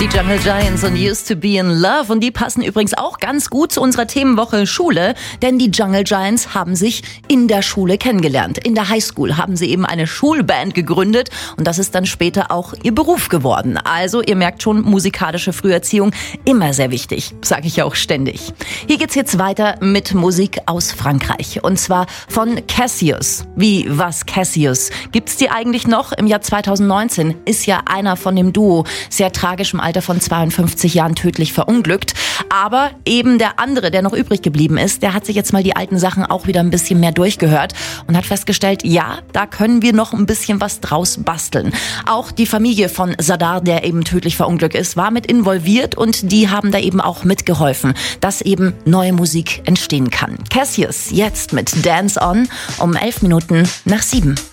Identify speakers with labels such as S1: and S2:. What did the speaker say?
S1: Die Jungle Giants und Used to be in Love. Und die passen übrigens auch ganz gut zu unserer Themenwoche Schule, denn die Jungle Giants haben sich in der Schule kennengelernt. In der Highschool haben sie eben eine Schulband gegründet und das ist dann später auch ihr Beruf geworden. Also ihr merkt schon, musikalische Früherziehung immer sehr wichtig, sage ich auch ständig. Hier geht's jetzt weiter mit Musik aus Frankreich und zwar von Cassius. Wie, was Cassius? Gibt's die eigentlich noch? Im Jahr 2019 ist ja einer von dem Duo sehr tragisch im Alter von 52 Jahren tödlich verunglückt. Aber eben der andere, der noch übrig geblieben ist, der hat sich jetzt mal die alten Sachen auch wieder ein bisschen mehr durchgehört und hat festgestellt, ja, da können wir noch ein bisschen was draus basteln. Auch die Familie von Zadar, der eben tödlich verunglückt ist, war mit involviert und die haben da eben auch mitgeholfen, dass eben neue Musik entstehen kann. Cassius jetzt mit Dance On um 11 Minuten nach 7.